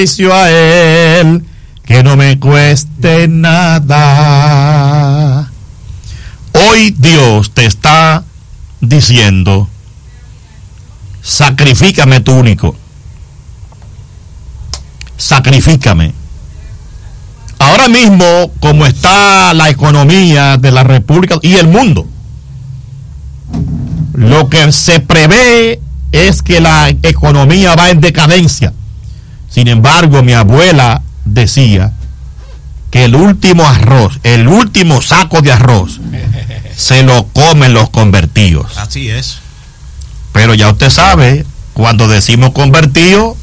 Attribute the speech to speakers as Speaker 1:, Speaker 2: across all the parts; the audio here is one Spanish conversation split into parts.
Speaker 1: a Él, que no me cueste nada. Hoy Dios te está diciendo: sacrifícame tu único, sacrifícame. Ahora mismo, como está la economía de la República y el mundo, lo que se prevé es que la economía va en decadencia. Sin embargo, mi abuela decía que el último arroz, el último saco de arroz, se lo comen los convertidos.
Speaker 2: Así es.
Speaker 1: Pero ya usted sabe, cuando decimos convertido,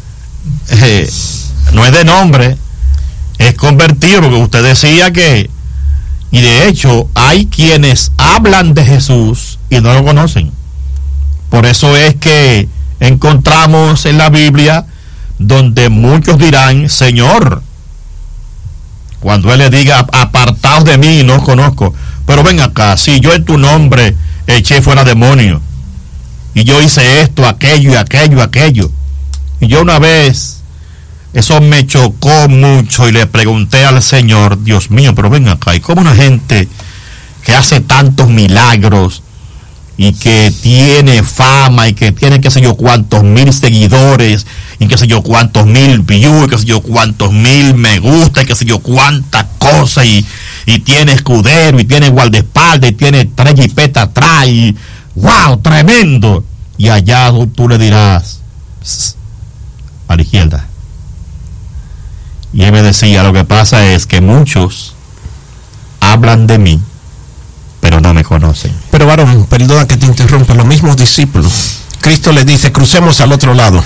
Speaker 1: no es de nombre, es convertido, porque usted decía que, y de hecho, hay quienes hablan de Jesús y no lo conocen. Por eso es que encontramos en la Biblia donde muchos dirán: Señor, cuando Él le diga: apartaos de mí, no os conozco. Pero ven acá, si yo en tu nombre eché fuera demonios, y yo hice esto, aquello y aquello, aquello. Y yo una vez, eso me chocó mucho y le pregunté al Señor: Dios mío, pero ven acá, ¿y cómo una gente que hace tantos milagros y que tiene fama y que tiene qué sé yo cuántos mil seguidores y qué sé yo cuántos mil views, qué sé yo cuántos mil me gusta y qué sé yo cuántas cosas, y tiene escudero y tiene guardaespaldas y tiene 3 jipetas atrás y wow, tremendo? Y allá tú le dirás: a la izquierda. Y él me decía: lo que pasa es que muchos hablan de mí, pero no me conocen.
Speaker 2: Pero varón, perdona que te interrumpa, los mismos discípulos, Cristo les dice: crucemos al otro lado.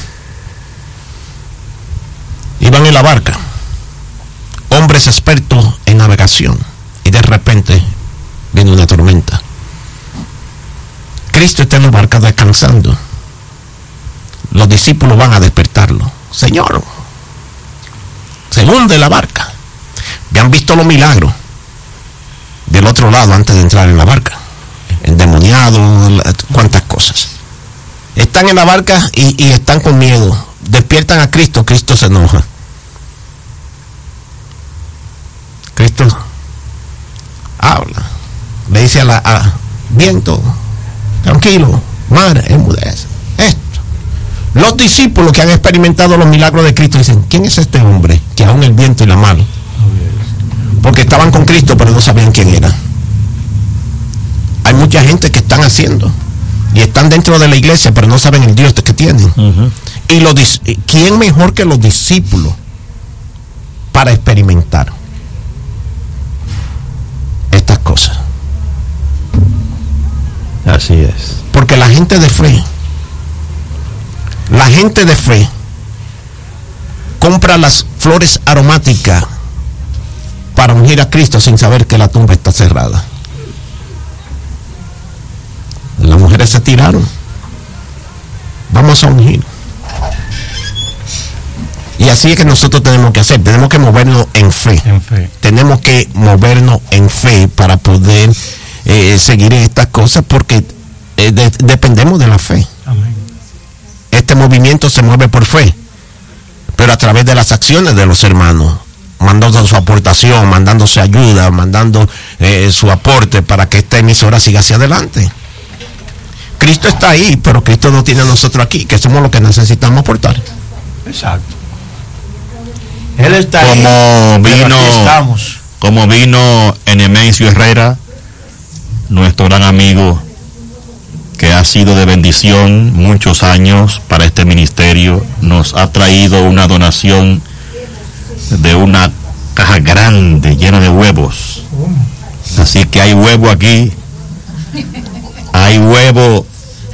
Speaker 2: Iban en la barca, hombres expertos en navegación, y de repente viene una tormenta. Cristo está en la barca descansando. Los discípulos van a despertarlo: Señor, se hunde la barca. Habían visto los milagros del otro lado antes de entrar en la barca, endemoniado, cuántas cosas. Están en la barca y están con miedo. Despiertan a Cristo, Cristo se enoja. Cristo habla, le dice a viento: tranquilo, mar, enmudece. Esto. Los discípulos que han experimentado los milagros de Cristo dicen: ¿quién es este hombre que aún el viento y la mar? Porque estaban con Cristo pero no sabían quién era. Hay mucha gente que están haciendo y están dentro de la iglesia pero no saben el Dios que tienen. Y ¿quién mejor que los discípulos para experimentar estas cosas?
Speaker 1: Así es.
Speaker 2: Porque la gente de fe compra las flores aromáticas para ungir a Cristo sin saber que la tumba está cerrada. Las mujeres se tiraron: vamos a ungir. Y así es que nosotros tenemos que hacer, tenemos que movernos en fe. Tenemos que movernos en fe para poder seguir en estas cosas, porque dependemos de la fe.
Speaker 3: Amén.
Speaker 2: Este movimiento se mueve por fe, pero a través de las acciones de los hermanos, mandando su aportación, mandándose ayuda, mandando su aporte para que esta emisora siga hacia adelante. Cristo está ahí, pero Cristo no tiene a nosotros aquí, que somos los que necesitamos aportar.
Speaker 3: Exacto. Él está
Speaker 1: como
Speaker 3: ahí,
Speaker 1: vino,
Speaker 3: aquí estamos.
Speaker 1: Como vino Nemesio Herrera, nuestro gran amigo, que ha sido de bendición muchos años para este ministerio, nos ha traído una donación de una caja grande llena de huevos. Así que hay huevo aquí, hay huevo.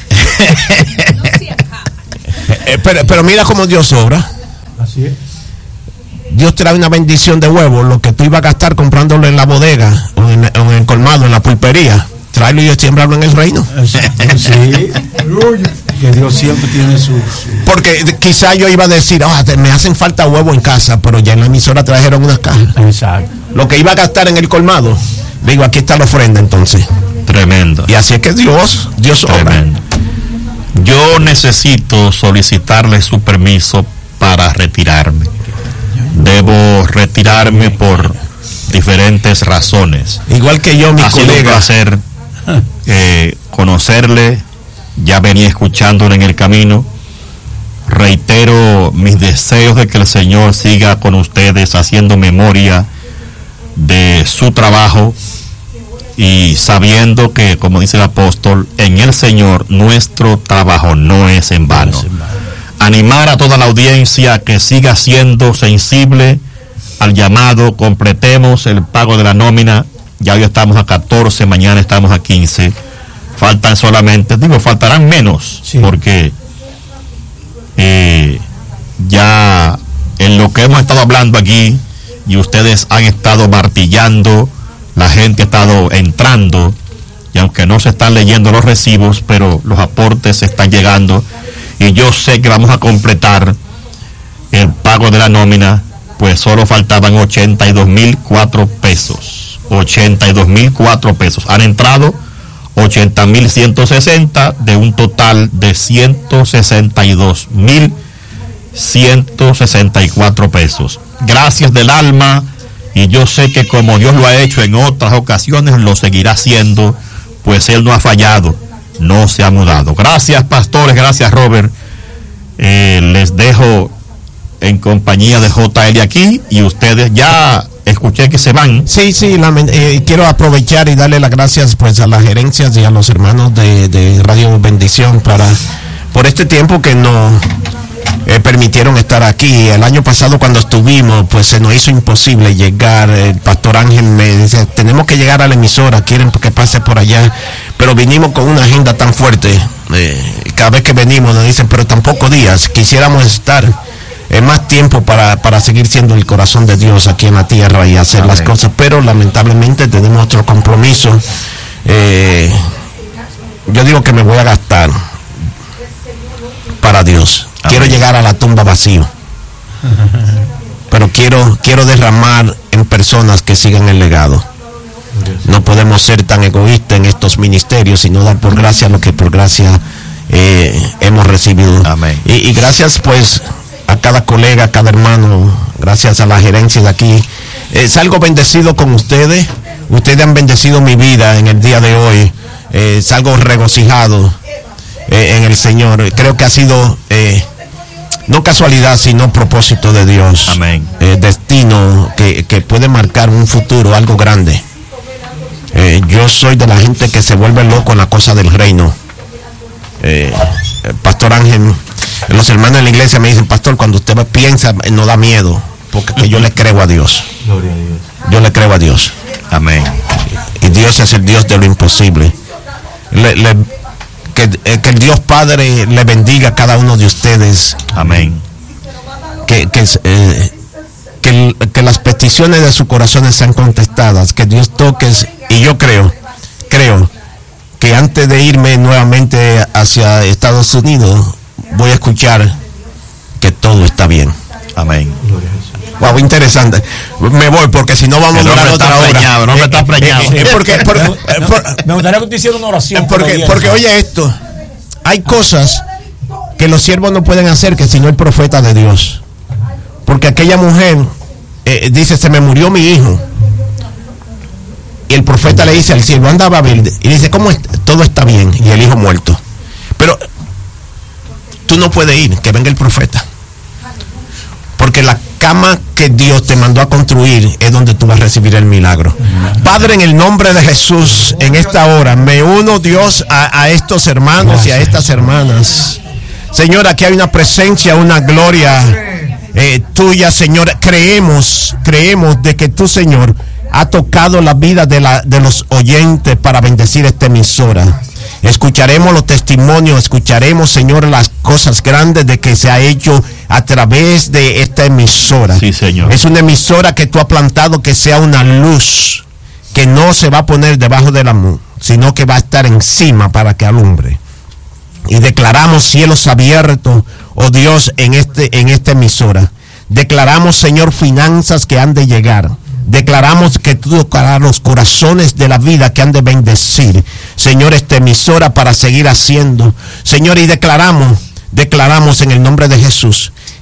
Speaker 2: Pero mira cómo Dios obra.
Speaker 3: Así es.
Speaker 2: Dios trae una bendición de huevos. Lo que tú ibas a gastar comprándolo en la bodega o en el colmado, en la pulpería, tráelo y siembralo en el reino.
Speaker 3: Sí. Que Dios siempre tiene su...
Speaker 2: Porque quizá yo iba a decir: me hacen falta huevos en casa, pero ya en la emisora trajeron unas cajas.
Speaker 3: Exacto.
Speaker 2: Lo que iba a gastar en el colmado, digo, aquí está la ofrenda entonces.
Speaker 1: Tremendo.
Speaker 2: Y así es que Dios obra.
Speaker 1: Tremendo. Yo necesito solicitarle su permiso para retirarme. Debo retirarme por diferentes razones.
Speaker 2: Igual que yo, mi
Speaker 1: ha sido un
Speaker 2: colega.
Speaker 1: placer conocerle. Ya venía escuchándole en el camino. Reitero mis deseos de que el Señor siga con ustedes haciendo memoria de su trabajo y sabiendo que, como dice el apóstol, en el Señor nuestro trabajo no es en vano. Animar a toda la audiencia que siga siendo sensible al llamado. Completemos el pago de la nómina. Ya hoy estamos a 14, mañana estamos a 15. Faltan solamente, faltarán menos, sí, porque ya en lo que hemos estado hablando aquí y ustedes han estado martillando, la gente ha estado entrando, y aunque no se están leyendo los recibos, pero los aportes están llegando, y yo sé que vamos a completar el pago de la nómina. Pues solo faltaban 82,004 pesos. 82,004 pesos. Han entrado 80,160 de un total de 162,164 pesos. Gracias del alma, y yo sé que como Dios lo ha hecho en otras ocasiones, lo seguirá haciendo, pues Él no ha fallado, no se ha mudado. Gracias, pastores, gracias, Robert. Les dejo en compañía de JL aquí, y ustedes ya escuché que se van.
Speaker 2: Sí, quiero aprovechar y darle las gracias pues a las gerencias y a los hermanos de Radio Bendición por este tiempo que nos permitieron estar aquí. El año pasado cuando estuvimos, pues se nos hizo imposible llegar. El pastor Ángel me dice, tenemos que llegar a la emisora, quieren que pase por allá, pero vinimos con una agenda tan fuerte. Cada vez que venimos nos dicen, pero tampoco días, quisiéramos estar más tiempo para seguir siendo el corazón de Dios aquí en la tierra y hacer las cosas, pero lamentablemente tenemos otro compromiso. Yo digo que me voy a gastar para Dios. Quiero llegar a la tumba vacío, pero quiero derramar en personas que sigan el legado. No podemos ser tan egoístas en estos ministerios, sino dar por gracia lo que por gracia hemos recibido.
Speaker 1: Amén.
Speaker 2: Y gracias pues a cada colega, a cada hermano, gracias a la gerencia de aquí. Salgo bendecido con ustedes. Ustedes han bendecido mi vida en el día de hoy. Salgo regocijado en el Señor. Creo que ha sido no casualidad, sino propósito de Dios.
Speaker 1: Amén.
Speaker 2: Destino que puede marcar un futuro, algo grande. Yo soy de la gente que se vuelve loco en la cosa del reino. Pastor Ángel, los hermanos de la iglesia me dicen, pastor, cuando usted piensa no da miedo, porque yo le creo a Dios.
Speaker 3: Gloria a Dios.
Speaker 2: Yo le creo a Dios.
Speaker 1: Amén.
Speaker 2: Y Dios es el Dios de lo imposible. Que el Dios Padre le bendiga a cada uno de ustedes.
Speaker 1: Amén.
Speaker 2: Que las peticiones de sus corazones sean contestadas, que Dios toque. Y yo creo que antes de irme nuevamente hacia Estados Unidos, voy a escuchar que todo está bien.
Speaker 1: Amén.
Speaker 2: Wow, interesante. Me voy porque si no vamos a durar otra hora.
Speaker 1: No me está preñado.
Speaker 3: Me gustaría que te hiciera una oración.
Speaker 2: Porque oye esto, hay cosas que los siervos no pueden hacer que si no el profeta de Dios. Porque aquella mujer dice, se me murió mi hijo. Y el profeta le dice al siervo, anda a Babel, y dice, ¿cómo todo está bien? Y el hijo muerto. Pero tú no puedes ir, que venga el profeta. Porque la cama que Dios te mandó a construir es donde tú vas a recibir el milagro. Padre, en el nombre de Jesús, en esta hora, me uno, Dios, a estos hermanos y a estas hermanas. Señor, aquí hay una presencia, una gloria tuya, Señor. Creemos de que tú, Señor, ha tocado la vida de los oyentes para bendecir esta emisora. Escucharemos los testimonios, escucharemos, Señor, las cosas grandes de que se ha hecho a través de esta emisora.
Speaker 1: Sí, Señor.
Speaker 2: Es una emisora que tú has plantado que sea una luz, que no se va a poner debajo de la luz, sino que va a estar encima para que alumbre. Y declaramos cielos abiertos, oh Dios, en esta emisora. Declaramos, Señor, finanzas que han de llegar. Declaramos que tú tocarás los corazones de la vida que han de bendecir, Señor, esta emisora para seguir haciendo, Señor, y declaramos en el nombre de Jesús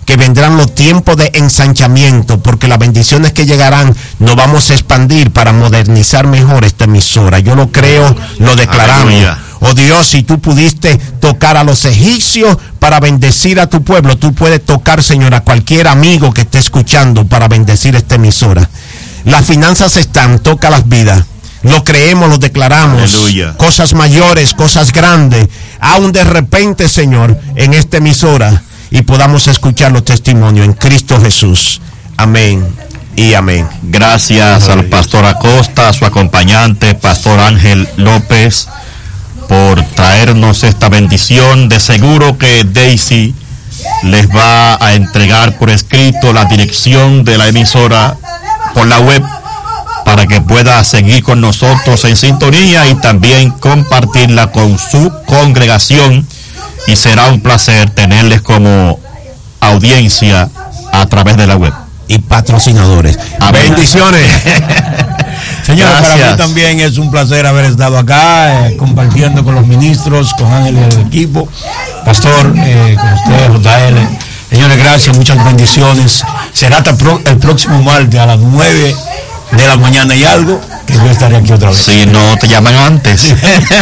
Speaker 2: que vendrán los tiempos de ensanchamiento, porque las bendiciones que llegarán nos vamos a expandir para modernizar mejor esta emisora. Yo lo creo, lo declaramos.
Speaker 1: Aleluya.
Speaker 2: Oh Dios, si tú pudiste tocar a los egipcios para bendecir a tu pueblo, tú puedes tocar, Señor, a cualquier amigo que esté escuchando para bendecir esta emisora. Las finanzas están, toca las vidas. Lo creemos, lo declaramos.
Speaker 1: Aleluya.
Speaker 2: Cosas mayores, cosas grandes, aún de repente, Señor, en esta emisora, y podamos escuchar los testimonios en Cristo Jesús. Amén y amén.
Speaker 1: Gracias al pastor Acosta, a su acompañante, pastor Ángel López, por traernos esta bendición. De seguro que Daisy les va a entregar por escrito la dirección de la emisora por la web para que pueda seguir con nosotros en sintonía y también compartirla con su congregación, y será un placer tenerles como audiencia a través de la web.
Speaker 2: Y patrocinadores.
Speaker 1: Amén.
Speaker 2: Bendiciones.
Speaker 3: Señores, para
Speaker 1: Gracias.
Speaker 3: mí también es un placer haber estado acá, compartiendo con los ministros, con Ángel y el equipo, pastor, con usted, JL. Señores, gracias, muchas bendiciones. Será hasta el próximo martes a las 9 de la mañana y algo, que yo estaré aquí otra vez.
Speaker 1: Si no te llaman antes.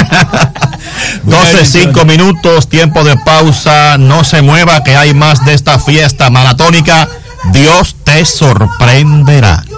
Speaker 1: 12:05 minutos, tiempo de pausa. No se mueva, que hay más de esta fiesta maratónica. Dios te sorprenderá.